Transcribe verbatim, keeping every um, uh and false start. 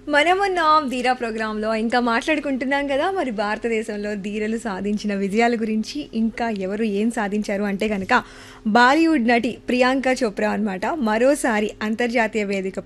మనమున్నాం ధీరా ప్రోగ్రాంలో ఇంకా మాట్లాడుకుంటున్నాం కదా మరి భారతదేశంలో ధీరలు సాధించిన విజయాల గురించి ఇంకా ఎవరు ఏం సాధించారు అంటే కనుక బాలీవుడ్ నటి ప్రియాంక చోప్రా అన్నమాట మరోసారి అంతర్జాతీయ వేదికపై